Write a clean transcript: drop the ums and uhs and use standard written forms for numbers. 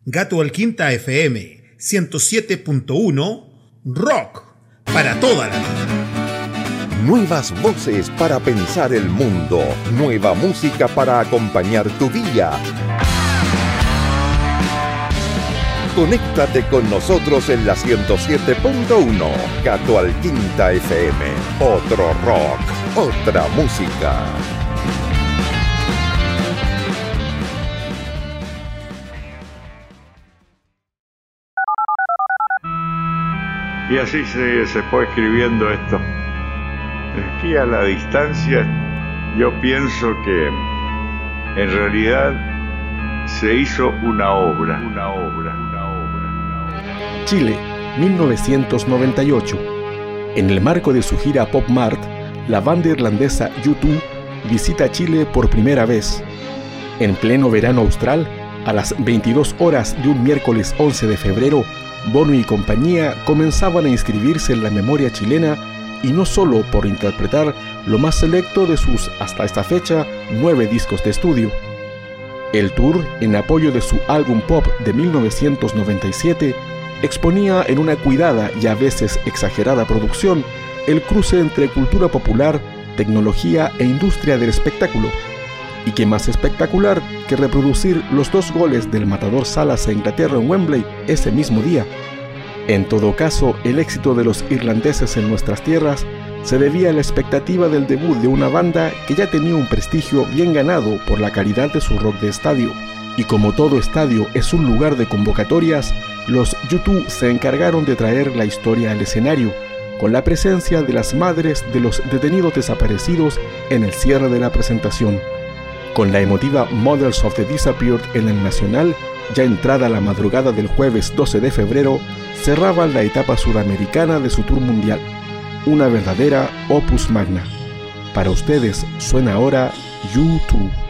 Gato al Quinta FM 107.1 Rock para toda la vida. Nuevas voces para pensar el mundo. Nueva música para acompañar tu día. Conéctate con nosotros en la 107.1 Gato al Quinta FM. Otro rock, otra música. Y así se fue escribiendo esto. Aquí a la distancia yo pienso que en realidad se hizo una obra. Chile, 1998. En el marco de su gira Pop Mart, la banda irlandesa U2 visita Chile por primera vez. En pleno verano austral, a las 22 horas de un miércoles 11 de febrero, Bono y compañía comenzaban a inscribirse en la memoria chilena, y no solo por interpretar lo más selecto de sus, hasta esta fecha, 9 discos de estudio. El tour, en apoyo de su álbum pop de 1997, exponía en una cuidada y a veces exagerada producción el cruce entre cultura popular, tecnología e industria del espectáculo. Y qué más espectacular que reproducir los 2 goles del matador Salas a Inglaterra en Wembley ese mismo día. En todo caso, el éxito de los irlandeses en nuestras tierras se debía a la expectativa del debut de una banda que ya tenía un prestigio bien ganado por la calidad de su rock de estadio. Y como todo estadio es un lugar de convocatorias, los U2 se encargaron de traer la historia al escenario, con la presencia de las madres de los detenidos desaparecidos en el cierre de la presentación. Con la emotiva Mothers of the Disappeared en el Nacional, ya entrada la madrugada del jueves 12 de febrero, cerraban la etapa sudamericana de su tour mundial. Una verdadera opus magna. Para ustedes suena ahora U2.